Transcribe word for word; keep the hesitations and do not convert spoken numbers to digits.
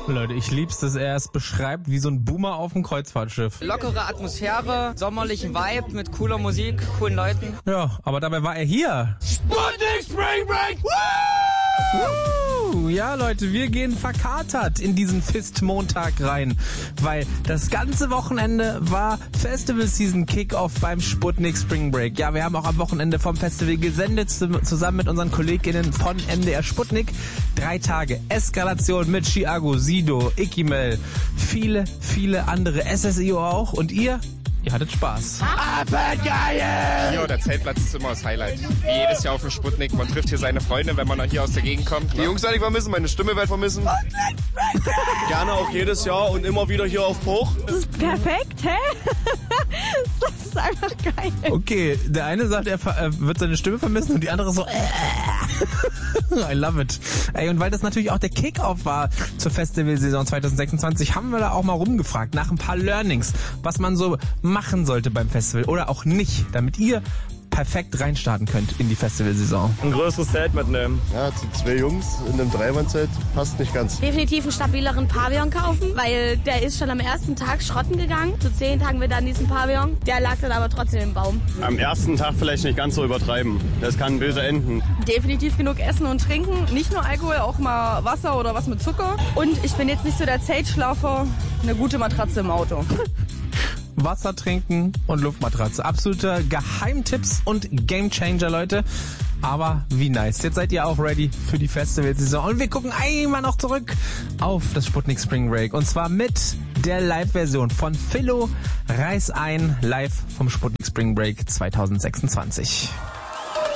Leute, ich lieb's, dass er es beschreibt wie so ein Boomer auf dem Kreuzfahrtschiff. Lockere Atmosphäre, sommerlichen Vibe mit cooler Musik, coolen Leuten. Ja, aber dabei war er hier. Sputnik Spring Break! Woo! Woo! Ja, Leute, wir gehen verkatert in diesen Fist-Montag rein, weil das ganze Wochenende war Festival Season Kickoff beim Sputnik Spring Break. Ja, wir haben auch am Wochenende vom Festival gesendet, zusammen mit unseren KollegInnen von M D R Sputnik. Drei Tage Eskalation mit Chiago, Sido, Ikimel, viele, viele andere, S S I O auch. Und ihr? Ihr hattet Spaß. Geil! Ja, der Zeltplatz ist immer das Highlight. Wie jedes Jahr auf dem Sputnik. Man trifft hier seine Freunde, wenn man noch hier aus der Gegend kommt. Die Jungs werde ich vermissen, meine Stimme werde ich vermissen. Gerne auch jedes Jahr und immer wieder hier auf Bruch. Das ist perfekt, hä? Das ist einfach geil. Okay, der eine sagt, er ver- äh, wird seine Stimme vermissen und die andere so, I love it. Ey, und weil das natürlich auch der Kickoff war zur Festivalsaison zwanzig sechsundzwanzig, haben wir da auch mal rumgefragt nach ein paar Learnings, was man so machen sollte beim Festival oder auch nicht, damit ihr perfekt reinstarten könnt in die Festivalsaison. Ein größeres Zelt mitnehmen. Ja, zu zwei Jungs in einem Dreiwandzelt passt nicht ganz. Definitiv einen stabileren Pavillon kaufen, weil der ist schon am ersten Tag schrotten gegangen. Zu zehn Tagen wir dann diesen Pavillon. Der lag dann aber trotzdem im Baum. Am ersten Tag vielleicht nicht ganz so übertreiben. Das kann böse enden. Definitiv genug essen und trinken. Nicht nur Alkohol, auch mal Wasser oder was mit Zucker. Und ich bin jetzt nicht so der Zeltschlafer. Eine gute Matratze im Auto. Wasser trinken und Luftmatratze. Absolute Geheimtipps und Gamechanger, Leute. Aber wie nice. Jetzt seid ihr auch ready für die Festivalsaison. Und wir gucken einmal noch zurück auf das Sputnik Spring Break. Und zwar mit der Live-Version von Philo Reiß ein, live vom Sputnik Spring Break zwanzig sechsundzwanzig.